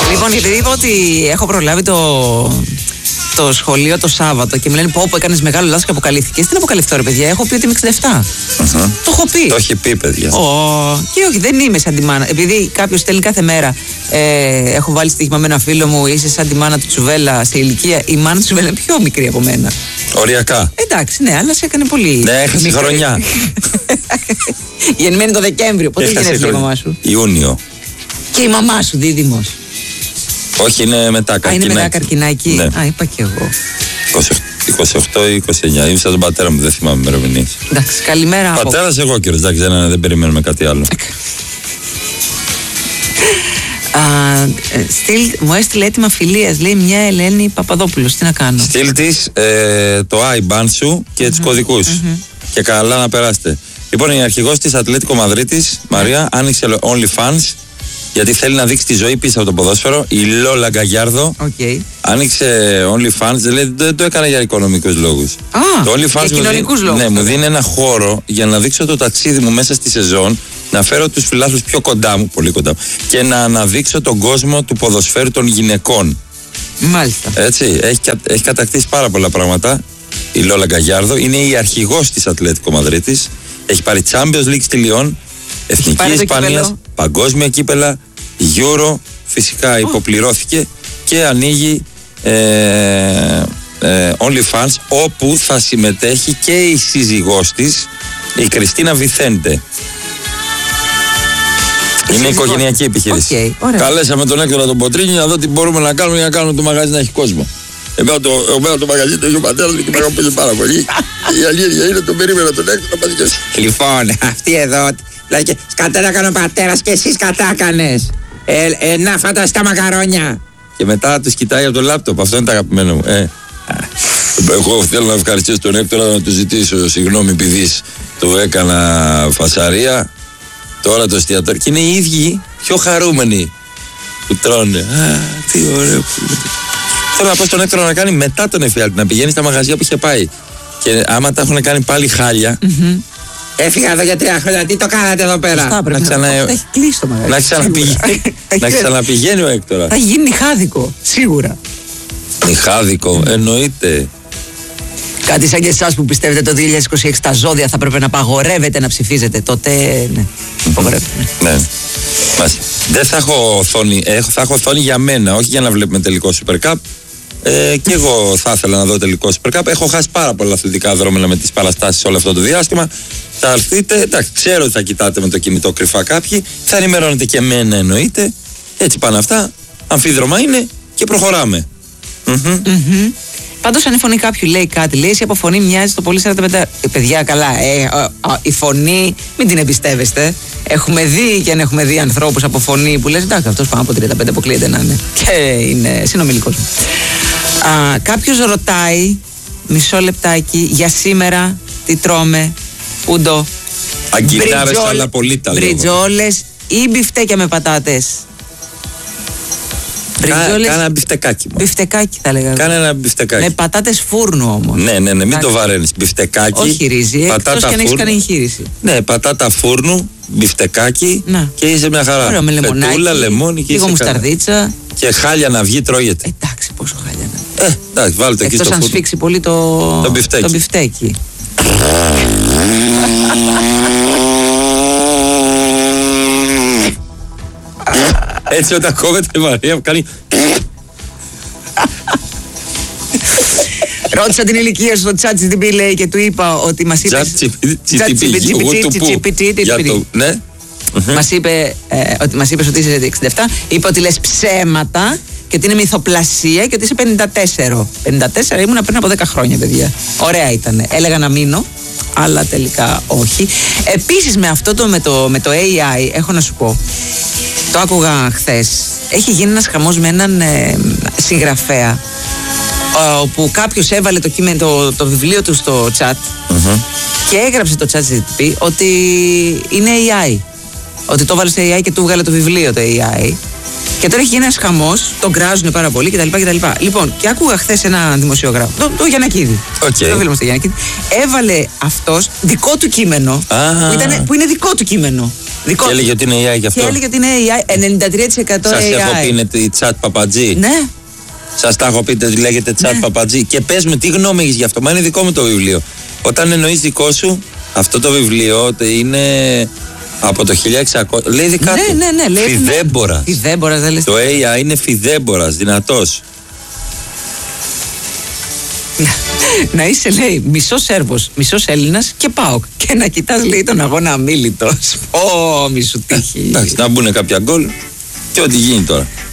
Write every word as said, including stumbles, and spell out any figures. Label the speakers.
Speaker 1: Λοιπόν, επειδή είπα ότι έχω προλάβει το, το σχολείο το Σάββατο και μου λένε πω πω έκανες μεγάλο λάθος και αποκαλύφθηκες. Τι να αποκαλυφθώ ρε παιδιά, έχω πει ότι είμαι εξήντα επτά. Uh-huh. Το έχω πει.
Speaker 2: Το έχει πει παιδιά.
Speaker 1: Oh, και όχι, δεν είμαι σαν τη μάνα. Επειδή κάποιος στέλνει κάθε μέρα, ε, έχω βάλει στοίχημα με ένα φίλο μου, είσαι σαν τη μάνα του Τσουβέλα σε ηλικία. Η μάνα του Τσουβέλα είναι πιο μικρή από μένα.
Speaker 2: Οριακά.
Speaker 1: Εντάξει, ναι, αλλά σε έκανε πολύ.
Speaker 2: Ναι, έχασε χρονιά.
Speaker 1: Γεννημένη το Δεκέμβριο. Πότε γεννήθηκε η μαμά σου?
Speaker 2: Ιούνιο.
Speaker 1: Και η μαμά σου, δίδυμος?
Speaker 2: Όχι, είναι μετά καρκινάκι.
Speaker 1: Α, είναι μετά καρκινάκι.
Speaker 2: Ναι.
Speaker 1: Α, είπα και εγώ.
Speaker 2: είκοσι οκτώ ή είκοσι εννιά. Είμαι σαν τον πατέρα μου, δεν θυμάμαι ημερομηνίες.
Speaker 1: Εντάξει, καλημέρα.
Speaker 2: Πατέρας εγώ κύριος, εντάξει, δεν, δεν περιμένουμε κάτι άλλο.
Speaker 1: Α, στυλ, μου έστειλε έτοιμα φιλίας, λέει μια Ελένη Παπαδόπουλος. Τι να κάνω?
Speaker 2: Στείλ της ε, το άι μπαν σου και mm-hmm. τους κωδικούς. Mm-hmm. Και καλά να περάσετε. Λοιπόν, η αρχηγός της Ατλέτικο Μαδρίτης, Μαρία, άνοιξε OnlyFans γιατί θέλει να δείξει τη ζωή πίσω από το ποδόσφαιρο. Η Λόλα Γκαγιάρδο
Speaker 1: okay.
Speaker 2: άνοιξε OnlyFans, δηλαδή δεν το έκανα για οικονομικούς λόγους.
Speaker 1: Α,
Speaker 2: το OnlyFans
Speaker 1: για κοινωνικούς λόγους.
Speaker 2: Ναι, μου δίνει ένα χώρο για να δείξω το ταξίδι μου μέσα στη σεζόν, να φέρω τους φιλάθλους πιο κοντά μου, πολύ κοντά μου, και να αναδείξω τον κόσμο του ποδοσφαίρου των γυναικών.
Speaker 1: Μάλιστα.
Speaker 2: Έτσι, έχει, έχει κατακτήσει πάρα πολλά πράγματα. Η Λόλα Γκαγιάρδο είναι η αρχηγός της Ατλέτικο Μαδρίτης. Έχει πάρει Champions League στη Λιόν, Εθνική Ισπανίας, παγκόσμια κύπελα, Euro, φυσικά oh. υποπληρώθηκε και ανοίγει ε, ε, OnlyFans, όπου θα συμμετέχει και η σύζυγός της, η Κριστίνα Βιθέντε. Είναι οικογενειακή επιχείρηση.
Speaker 1: Okay,
Speaker 2: καλέσαμε τον Έκτορα τον Ποτρίνη να δω τι μπορούμε να κάνουμε για να κάνουμε το μαγαζί να έχει κόσμο. Εμένα το, το μαγαζί το έχει ο πατέρας μου και με αγαπούσε πάρα πολύ. Η αλήθεια είναι το περίμενα τον Έκτορα να πας.
Speaker 1: Λοιπόν, αυτή εδώ, δηλαδή σκατά να κάνει ο πατέρας και εσύ σκατά κάνες. Ε, ε, να φάτα τα μακαρόνια.
Speaker 2: Και μετά τους κοιτάει από το λάπτοπ, αυτό είναι το αγαπημένο μου. Ε. Εγώ θέλω να ευχαριστήσω τον Έκτορα, να του ζητήσω συγγνώμη επειδή του έκανα φασαρία. Τώρα το εστιατόριο. Και είναι οι ίδιοι πιο χαρούμενοι που τρώνε. Α, τι ωραίο που είναι. Θέλω να πω στον Έκτορα να κάνει μετά τον εφιάλτη, να πηγαίνει στα μαγαζιά που είχε πάει. Και άμα τα έχουν κάνει πάλι χάλια. Mm-hmm. Έφυγα εδώ για τρία χρόνια, τι το κάνατε εδώ πέρα?
Speaker 1: Αυτά, να, ξανα... έχει κλείσει το μαγαζί.
Speaker 2: Να ξαναπηγαίνει, να ξαναπηγαίνει ο Έκτορα.
Speaker 1: Θα γίνει νυχάδικο, σίγουρα.
Speaker 2: Νυχάδικο, mm. εννοείται.
Speaker 1: Κάτι σαν και εσάς που πιστεύετε το δύο χιλιάδες είκοσι έξι τα ζώδια θα πρέπει να απαγορεύεται να ψηφίζετε. Τότε ναι, απαγορεύεται.
Speaker 2: Ναι. Δεν θα έχω οθόνη, θα έχω οθόνη για μένα, όχι για να βλέπουμε τελικό Super Cup. Ε, και εγώ θα ήθελα να δω τελικό Super Cup. Έχω χάσει πάρα πολλά αθλητικά δρόμενα με τις παραστάσεις όλο αυτό το διάστημα. Θα έρθετε, εντάξει, ξέρω ότι θα κοιτάτε με το κινητό κρυφά κάποιοι. Θα ενημερώνετε και εμένα εννοείται. Έτσι πάνε αυτά. Αμφίδρομα είναι και προχωράμε. Mm-hmm.
Speaker 1: Mm-hmm. Πάντως αν η φωνή κάποιου λέει κάτι, λέει εσύ από φωνή μοιάζει το πολύ σαράντα πέντε. Ε, παιδιά, καλά, ε, α, α, η φωνή μην την εμπιστεύεστε. Έχουμε δει και αν έχουμε δει ανθρώπους από φωνή που λες εντάξει, αυτός πάνω από τριάντα πέντε αποκλείεται να είναι. Και είναι συνομιλικός μου. Α, κάποιος ρωτάει, μισό λεπτάκι, για σήμερα τι τρώμε, ούντο?
Speaker 2: Αγκινάρες αλλά πολύ τα λόγω.
Speaker 1: Μπριτζόλες ή μπιφτέκια με πατάτες?
Speaker 2: Κάνε ένα μπιφτεκάκι.
Speaker 1: Μπιφτεκάκι θα λέγαμε.
Speaker 2: Κάνε ένα μπιφτεκάκι.
Speaker 1: Με πατάτες φούρνου όμως.
Speaker 2: Ναι, ναι, ναι, μην το βαραίνεις. Μπιφτεκάκι.
Speaker 1: Όχι ρύζι, εκτός και αν έχεις κάνει εγχείρηση.
Speaker 2: Ναι, πατάτα φούρνου, μπιφτεκάκι
Speaker 1: να.
Speaker 2: Και είσαι μια χαρά.
Speaker 1: Ωραία, με λεμονάκι,
Speaker 2: πετούλα, λεμόνι και
Speaker 1: λίγο μουσταρδίτσα.
Speaker 2: Και χάλια να βγει, τρώγεται.
Speaker 1: Εντάξει, πόσο χάλια να βγει.
Speaker 2: Ε, εντάξει, βάλτε το εκεί στο
Speaker 1: φούρνο. Εκτός αν σφίξει πολύ το,
Speaker 2: το μπιφτέκι.
Speaker 1: Το μπιφτέκι.
Speaker 2: Έτσι όταν κόβεται η Μαρία που κάνει.
Speaker 1: Ρώτησα την ηλικία στο ChatGPT λέει και του είπα ότι μας είπε. Μας είπε ότι μας είπες ότι είσαι εξήντα επτά. Είπε ότι λες ψέματα και ότι είναι μυθοπλασία και ότι είσαι πενήντα τέσσερα. πενήντα τέσσερα ήμουνα πριν από δέκα χρόνια, παιδιά. Ωραία ήταν. Έλεγα να μείνω, αλλά τελικά όχι. Επίσης με αυτό το με, το με το έι άι έχω να σου πω. Το άκουγα χθες. Έχει γίνει ένας χαμός με έναν ε, συγγραφέα όπου κάποιος έβαλε το, κείμενο, το, το βιβλίο του στο chat mm-hmm. και έγραψε το ChatGPT ότι είναι έι άι. Ότι το έβαλε στο έι άι και του βγάλε το βιβλίο το έι άι. Και τώρα έχει γίνει ένας χαμός, τον κράζουν πάρα πολύ κτλ. κτλ. Λοιπόν, και άκουγα χθες έναν δημοσιογράφο, το, το Γιαννακίδη.
Speaker 2: Okay.
Speaker 1: Το φίλο μας το Γιαννακίδη. Έβαλε αυτός δικό του κείμενο, ah. που, ήταν, που είναι δικό του κείμενο. Δικό...
Speaker 2: Και έλεγε ότι είναι έι άι γι' αυτό.
Speaker 1: Και έλεγε ότι είναι έι άι, ενενήντα τρία τοις εκατό
Speaker 2: Σας
Speaker 1: έι άι.
Speaker 2: έχω πει είναι η Τσάτ Παπατζή.
Speaker 1: Ναι.
Speaker 2: Σας τα έχω πει ότι λέγεται Τσάτ
Speaker 1: Ναι.
Speaker 2: Παπατζή. Και πες με τι γνώμη έχεις γι' αυτό. Μα είναι δικό μου το βιβλίο. Όταν εννοείς δικό σου, αυτό το βιβλίο είναι από το χίλια εξακόσια. Λέει δικά
Speaker 1: Ναι,
Speaker 2: του.
Speaker 1: ναι, ναι, λέει,
Speaker 2: Φιδέμπορας.
Speaker 1: Φιδέμπορας, δεν λες.
Speaker 2: Το έι άι είναι φιδέμπορας, δυνατός.
Speaker 1: Να είσαι, λέει, μισός Σέρβος, μισός Έλληνας και ΠΑΟΚ. Και να κοιτάς, λέει, τον αγώνα αμίλητος. Ω, μη σου τύχει.
Speaker 2: Εντάξει, να μπουν κάποια γκολ και ό,τι γίνει τώρα.